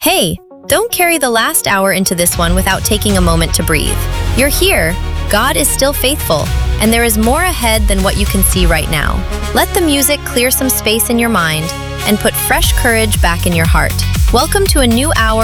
Hey, don't carry the last hour into this one without taking a moment to breathe. You're here, God is still faithful, and there is more ahead than what you can see right now. Let the music clear some space in your mind and put fresh courage back in your heart. Welcome to a new hour